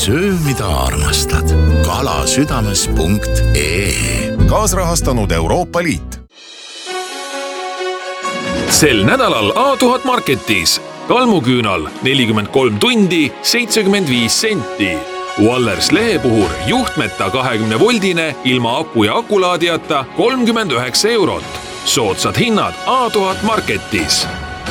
söö, mida armastad. kalasüdames.ee. Kaasrahastanud Euroopa Liit. Sel nädalal A1000 Marketis kalmuküünal 43 tundi 75 senti. Wallers lehepuhur juhtmeta 20-voldine ilma aku ja akulaadijata 39 eurot. Soodsad hinnad A1000 Marketis.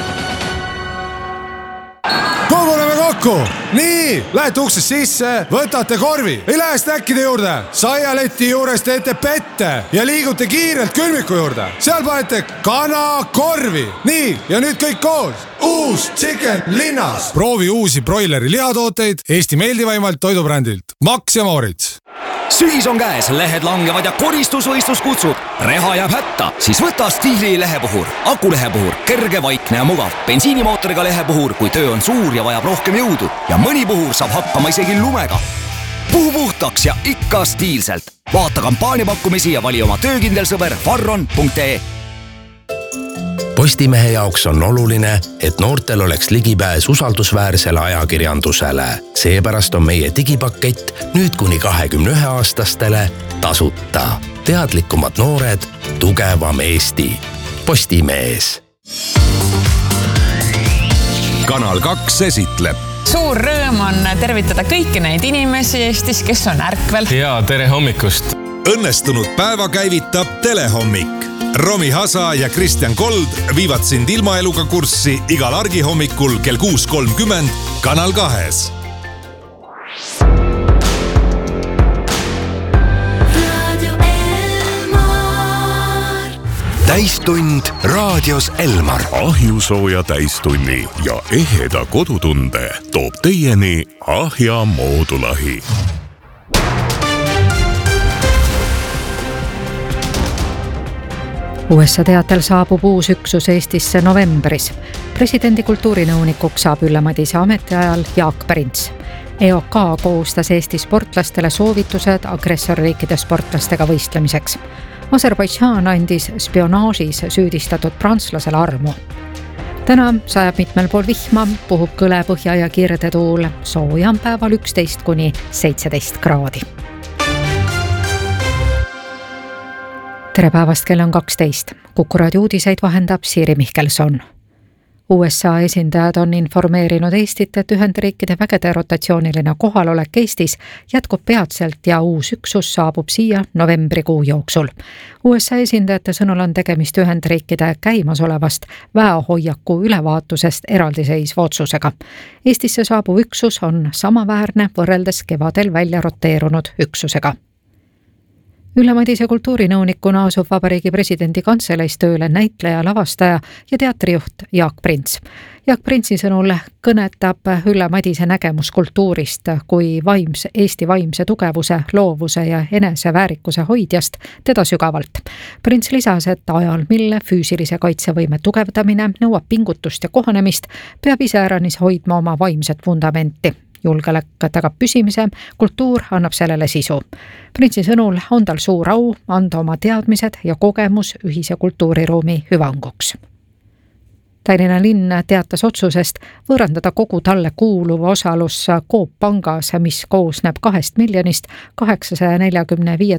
Koguneme kokku! Nii, lähete uksest sisse, võtate korvi, ei lähe snäkkide juurde, saialeti juures teete pette ja liigute kiirelt külmiku juurde. Seal panete kanakorvi. Nii, ja nüüd kõik koos. Uus Chicken Linnas. Proovi uusi broileri lihatooteid Eesti meeldivaimalt toidubrändilt Max ja Moritz. Sügis on käes, lehed langevad ja koristusvõistlus kutsub. Reha jääb hätta, siis võta Stiili lehepuhur. Akulehepuhur, kerge, vaikne ja mugav. Bensiinimootoriga lehepuhur, kui töö on suur ja vajab rohkem jõudu. Ja mõni puhur saab hakkama isegi lumega. Puhu puhtaks ja ikka stiilselt. Vaata kampaaniapakkumisi ja vali oma töökindel sõber farron.ee. Postimehe jaoks on oluline, et noortel oleks ligipääs usaldusväärsele ajakirjandusele. Seepärast on meie digipakett nüüd kuni 21-aastastele tasuta. Teadlikumad noored, tugevam Eesti. Postimees. Kanal 2 esitleb. Suur rõõm on tervitada kõiki neid inimesi Eestis, kes on ärkvel. Ja tere hommikust. Õnnestunud päeva käivitab Telehommik. Romi Hasa ja Kristjan Kold viivad sind ilmaeluga kurssi igal argihommikul kell 6.30 Kanal 2. Täistund raadios Elmar. Ahjusooja täistunni ja eheda kodutunde toob teieni Ahja moodulahi. USA teatel saabub uus üksus Eestisse novembris. Presidendi kultuurinõunikuks saab Ülle Madise ametiajal Jaak Prints. EOK koostas Eesti sportlastele soovitused agressorriikide sportlastega võistlemiseks. Aserbaidžaan andis spionaažis süüdistatud prantslasele armu. Täna sajab mitmel pool vihma, puhub kõle põhja ja kirde tuul, sooja on päeval 11 kuni 17 kraadi. Tere päevast, kell on 12. Kuku raadio uudiseid vahendab Siiri Mihkelson. USA esindajad on informeerinud Eestit, et Ühendriikide vägede rotatsiooniline kohalolek Eestis jätkub peatselt ja uus üksus saabub siia novembrikuu jooksul. USA esindajate sõnul on tegemist Ühendriikide käimasolevast väehoiaku ülevaatusest eraldiseisva otsusega. Eestisse saabuv üksus on samaväärne võrreldes kevadel välja roteerunud üksusega. Ülle Madise kultuurinõunikuna asub Vabariigi presidendi kantseleis tööle näitleja, lavastaja ja teatrijuht Jaak Prints. Jaak Printsi sõnul kõnetab Ülle Madise nägemus kultuurist kui Eesti vaimse tugevuse, loovuse ja eneseväärikuse hoidjast teda sügavalt. Prints lisas, et ajal, mille füüsilise kaitsevõime tugevdamine nõuab pingutust ja kohanemist, peab iseäranis hoidma oma vaimset vundamenti. Julgelek tagab püsimise, kultuur annab sellele sisu. Printsi sõnul on tal suur au anda oma teadmised ja kogemus ühise kultuuriruumi hüvanguks. Tallinna linn teatas otsusest võõrandada kogu talle kuuluva osalus Coop Pangas, mis koosneb 2 845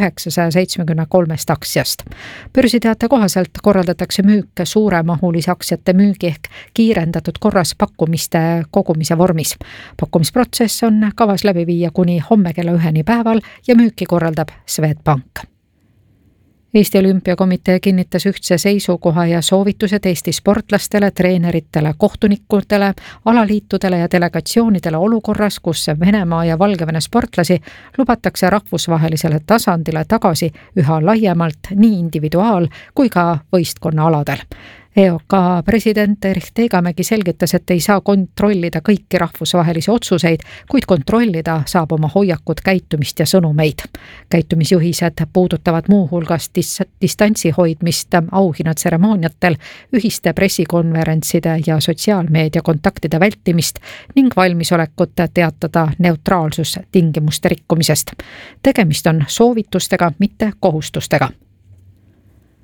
973 aktsiast. Börsiteate kohaselt korraldatakse müüke suuremahulise aktsiate müügi ehk kiirendatud korras pakkumiste kogumise vormis. Pakkumisprotsess on kavas läbi viia kuni homme kella 1 päeval ja müüki korraldab Swedbank. Eesti Olümpiakomitee kinnitas ühtse seisukoha ja soovitused Eesti sportlastele, treeneritele, kohtunikudele, alaliitudele ja delegatsioonidele olukorras, kus Venemaa ja Valgevene sportlasi lubatakse rahvusvahelisele tasandile tagasi üha laiemalt nii individuaal- kui ka võistkonna aladel. EOK president Erich Teegamägi selgitas, et ei saa kontrollida kõiki rahvusvahelisi otsuseid, kuid kontrollida saab oma hoiakut, käitumist ja sõnumeid. Käitumisjuhised puudutavad muuhulgas distantsi hoidmist auhinnatseremooniatel, ühiste pressikonverentside ja sotsiaalmeedia kontaktide vältimist ning valmisolekut teatada neutraalsus tingimuste rikkumisest. Tegemist on soovitustega, mitte kohustustega.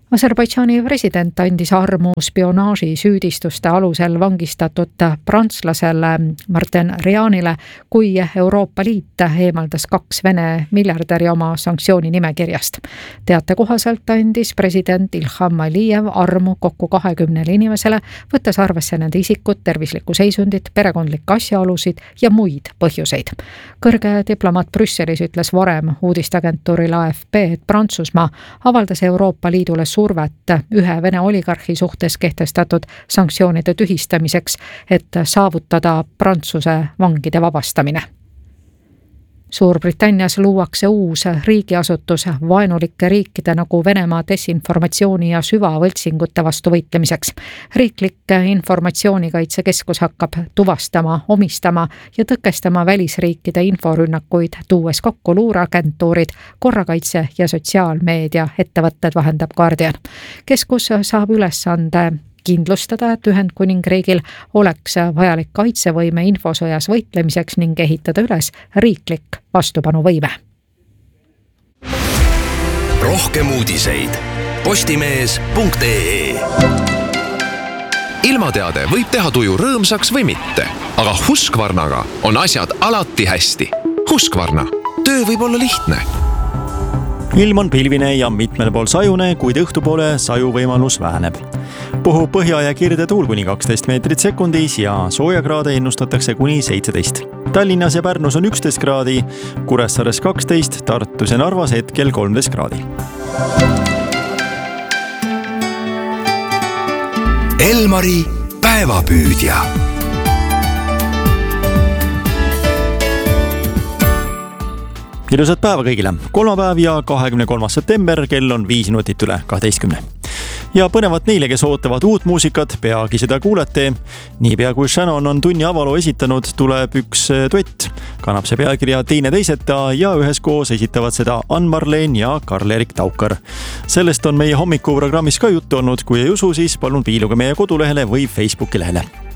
Aserbaidžaani president andis armu spionaaži süüdistuste alusel vangistatud prantslasele Martin Rianile, kui Euroopa Liit eemaldas 2 Vene miljardäri oma sanktsiooni nimekirjast. Teate kohaselt andis president Ilham Aliyev armu kokku 20 inimesele, võttes arvesse nende isikut, tervislikku seisundit, perekondlikke asjaolusid ja muid põhjuseid. Kõrge diplomaat Brüsselis ütles varem uudisteagentuurile AFP, et Prantsusmaa avaldas Euroopa Liidule survet ühe Vene oligarhi suhtes kehtestatud sanktsioonide tühistamiseks, et saavutada Prantsuse vangide vabastamine. Suurbritannias luuakse uus riigiasutus vaenulike riikide nagu Venemaa desinformatsiooni ja süvavõltsingute vastu võitlemiseks. Riiklik informatsioonikaitsekeskus hakkab tuvastama, omistama ja tõkestama välisriikide inforünnakuid, tuues kokku luureagentuurid, korrakaitse ja sotsiaalmeedia ettevõtted, vahendab Guardian. Keskus saab ülesande kindlustada, et Ühendkuningriigil oleks vajalik kaitsevõime infosõjas võitlemiseks ning ehitada üles riiklik vastupanuvõime. Rohkem uudiseid postimees.ee. Ilmateade võib teha tuju rõõmsaks või mitte, aga Husqvarnaga on asjad alati hästi. Husqvarna, töö võib olla lihtne. Ilm on pilvine ja mitmel pool sajune, kuid õhtupoole sajuvõimalus väheneb. Puhub põhja ja kirde tuul kuni 12 meetrit sekundis ja soojakraade ennustatakse kuni 17. Tallinnas ja Pärnus on 11 kraadi, Kuressaares 12, Tartus ja Narvas hetkel 13 kraadi. Elmari päevapüüdja. Ilusat päeva kõigile. Kolmapäev ja 23. september, kell on 5 minutit üle 12. Ja põnevat neile, kes ootavad uut muusikat, peagi seda kuulete. Niipea kui Shannon on tunni avaloo esitanud, tuleb üks duett. Kannab see pealkirja Teine teiseta ja üheskoos esitavad seda Ann-Marleen ja Karl-Erik Taukar. Sellest on meie hommikuprogrammis ka juttu olnud. Kui ei usu, siis palun piiluge meie kodulehele või Facebooki lehele.